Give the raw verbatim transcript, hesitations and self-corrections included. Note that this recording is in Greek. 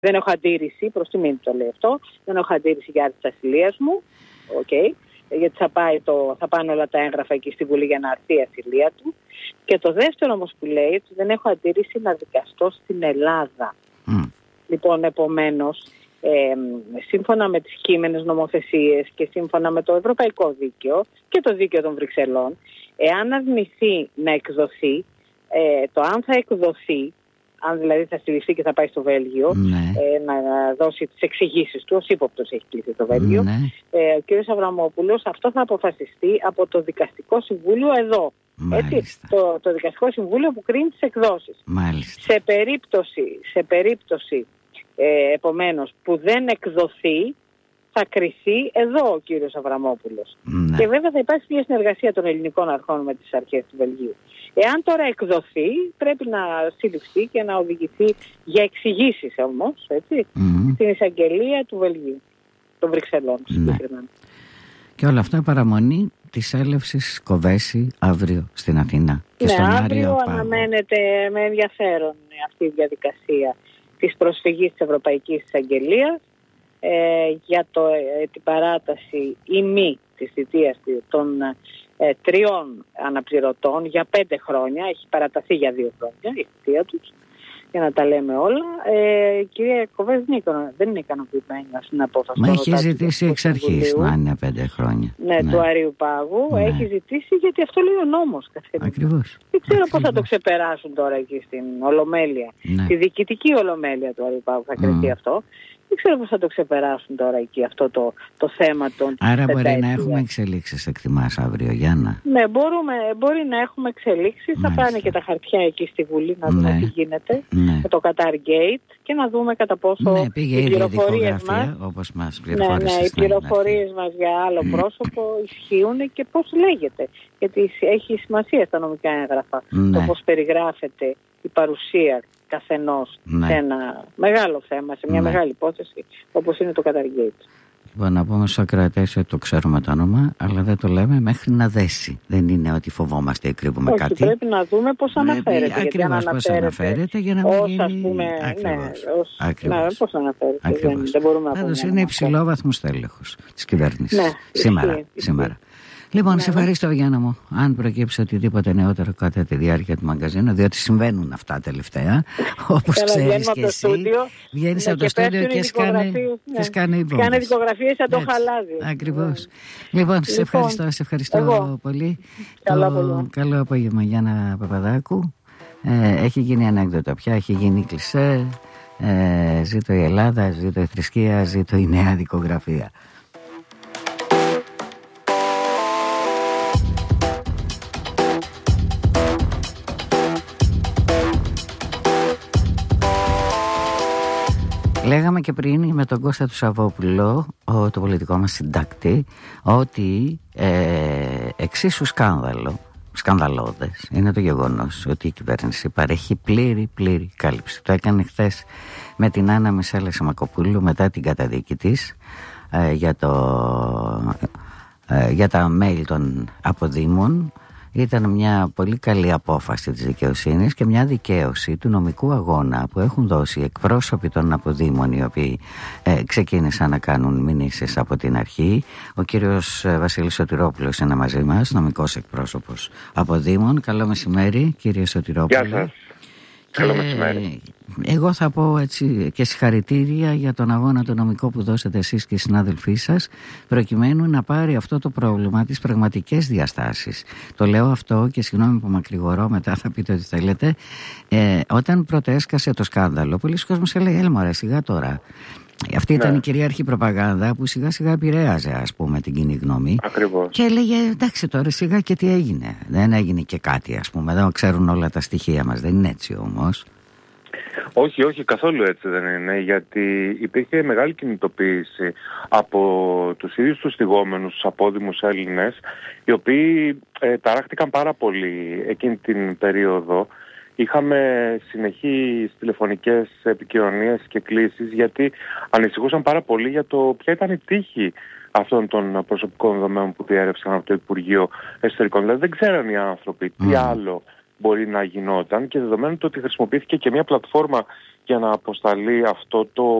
δεν έχω αντίρρηση, προς τιμήν το λέει αυτό, δεν έχω αντίρρηση για άρση της ασυλίας μου, okay, γιατί θα, πάει το, θα πάνε όλα τα έγγραφα εκεί στη Βουλή για να αρθεί η ασυλία του. Και το δεύτερο όμως που λέει, ότι δεν έχω αντίρρηση να δικαστώ στην Ελλάδα. Mm. Λοιπόν, επομένως, ε, σύμφωνα με τις κείμενες νομοθεσίες και σύμφωνα με το ευρωπαϊκό δίκαιο και το δίκαιο των Βρυξελών, εάν αρνηθεί να εκδοθεί, ε, το αν θα εκδοθεί, αν δηλαδή θα συλληφθεί και θα πάει στο Βέλγιο, ναι. ε, να δώσει τις εξηγήσεις του, ως ύποπτος έχει κλείσει στο Βέλγιο, ναι. ε, ο κ. Αβραμόπουλος, αυτό θα αποφασιστεί από το Δικαστικό Συμβούλιο εδώ. Έτσι, το, το Δικαστικό Συμβούλιο που κρίνει τις εκδόσεις. Μάλιστα. Σε περίπτωση, σε περίπτωση ε, επομένως που δεν εκδοθεί, θα κριθεί εδώ ο κύριος Αβραμόπουλος. Ναι. Και βέβαια θα υπάρξει μια συνεργασία των ελληνικών αρχών με τις αρχές του Βελγίου. Εάν τώρα εκδοθεί, πρέπει να συλληφθεί και να οδηγηθεί για εξηγήσεις όμως, έτσι, mm-hmm. στην εισαγγελία του Βελγίου, των Βρυξελών συγκεκριμένα. Ναι. Και όλα αυτά παραμονή της έλευσης Κοβέση αύριο στην Αθήνα. Και ναι, στον αύριο αναμένεται με ενδιαφέρον αυτή η διαδικασία της προσφυγής της Ευρωπαϊκής Εισαγγελίας ε, για το, ε, την παράταση ή μη της θητείας των ε, τριών αναπληρωτών για πέντε χρόνια. Έχει παραταθεί για δύο χρόνια η θητεία τους, για να τα λέμε όλα. Ε, η κυρία Κοβέση δεν είναι ικανοποιημένη στην απόφαση. Μα έχει ζητήσει εξ αρχής να είναι πέντε χρόνια. Ναι, ναι. του Αρείου Πάγου. Ναι. Έχει ζητήσει γιατί αυτό λέει ο νόμος. Ακριβώς. Δεν ξέρω πώς θα το ξεπεράσουν τώρα εκεί στην Ολομέλεια. Ναι. Τη διοικητική Ολομέλεια του Αρείου Πάγου θα κρυφτεί mm. αυτό. Δεν ξέρω πώς θα το ξεπεράσουν τώρα εκεί αυτό το, το θέμα των... Άρα μπορεί να έχουμε εξελίξεις, εκτιμάς, αύριο, Γιάννα? Ναι, μπορούμε, μπορεί να έχουμε εξελίξεις. Μάλιστα. Θα πάνε και τα χαρτιά εκεί στη Βουλή να δούμε ναι. τι γίνεται ναι. με το Qatar Gate και να δούμε κατά πόσο ναι, πήγε οι πληροφορίες μας, όπως μας ναι, ναι, οι πληροφορίες μας για άλλο πρόσωπο ισχύουν και πώς λέγεται. Γιατί έχει σημασία στα νομικά έγγραφα ναι. το πώς περιγράφεται η παρουσία καθενός ναι. σε ένα μεγάλο θέμα, σε μια ναι. μεγάλη υπόθεση όπως είναι το Qatar Gate. Λοιπόν, να πούμε στους ακροατές ότι το ξέρουμε το όνομα, αλλά δεν το λέμε μέχρι να δέσει. Δεν είναι ότι φοβόμαστε ή κρύβουμε Όχι, κάτι. Πρέπει να δούμε πώς αναφέρεται. Ακριβώς πώς αναφέρεται για να μην ως, γίνει... Ας πούμε, ακριβώς. Ναι, ως... Ακριβώς. Ναι, πώς αναφέρεται. Δεν, δεν μπορούμε να πούμε. Είναι υψηλόβαθμος τέλεχος της κυβέρνησης. Ναι, σήμερα. Ισχύει, σήμερα. Λοιπόν, ναι. σε ευχαριστώ, Γιάννα μου. Αν προκύψει οτιδήποτε νεότερο κατά τη διάρκεια του μαγκαζίνου, διότι συμβαίνουν αυτά τελευταία, όπως ξέρεις και εσύ, βγαίνεις από το στούντιο και σκάνε υπόμορφες. Κάνε δικογραφίες σαν το χαλάδι. Ακριβώς. Λοιπόν, σε ευχαριστώ, σε ευχαριστώ πολύ. Καλό απόγευμα, Γιάννα Παπαδάκου. Έχει γίνει ανέκδοτο πια, έχει γίνει κλισέ. Ζήτω η Ελλάδα, ζήτω η θρησκεία, ζήτω η νέα δικογραφία. Λέγαμε και πριν με τον Κώστα του Σαββόπουλο, το πολιτικό μας συντάκτη, ότι ε, εξίσου σκάνδαλο, σκανδαλώδες είναι το γεγονός ότι η κυβέρνηση παρέχει πλήρη πλήρη κάλυψη. Το έκανε χθες με την Άννα Μισέλα Σαμακοπούλου μετά την καταδίκη της ε, για, το, ε, για τα mail των αποδήμων. Ήταν μια πολύ καλή απόφαση της δικαιοσύνης και μια δικαίωση του νομικού αγώνα που έχουν δώσει εκπρόσωποι των αποδήμων, οι οποίοι ε, ξεκίνησαν να κάνουν μηνύσεις από την αρχή. Ο κύριος Βασίλης Σωτηρόπουλος είναι μαζί μας, νομικός εκπρόσωπος αποδήμων. Καλό μεσημέρι, κύριε Σωτηρόπουλο. Γεια σας. Καλό μεσημέρι. Εγώ θα πω έτσι και συγχαρητήρια για τον αγώνα το νομικό που δώσατε εσείς και οι συνάδελφοί σας, προκειμένου να πάρει αυτό το πρόβλημα τις πραγματικές διαστάσεις. Το λέω αυτό και συγγνώμη που μακρηγορώ, μετά θα πείτε ό,τι θέλετε. Ε, όταν πρώτα έσκασε το σκάνδαλο, πολλοί κόσμος έλεγε έλα μωρέ σιγά τώρα. Αυτή ήταν ναι. η κυρίαρχη προπαγάνδα που σιγά σιγά επηρέαζε, ας πούμε, την κοινή γνώμη. Ακριβώς. Και έλεγε εντάξει τώρα σιγά και τι έγινε. Δεν έγινε και κάτι, ας πούμε. Δεν ξέρουν όλα τα στοιχεία μας. Δεν είναι έτσι όμως. Όχι, όχι, καθόλου έτσι δεν είναι. Γιατί υπήρχε μεγάλη κινητοποίηση από τους ίδιους τους θυγόμενους, τους απόδημους Έλληνες, οι οποίοι ε, ταράχτηκαν πάρα πολύ εκείνη την περίοδο. Είχαμε συνεχείς τηλεφωνικές επικοινωνίες και κλήσεις γιατί ανησυχούσαν πάρα πολύ για το ποια ήταν η τύχη αυτών των προσωπικών δεδομένων που διέρευσαν από το Υπουργείο Εσωτερικών. Δηλαδή δεν ξέραν οι άνθρωποι τι άλλο μπορεί να γινόταν και δεδομένου το ότι χρησιμοποιήθηκε και μια πλατφόρμα για να αποσταλεί αυτό το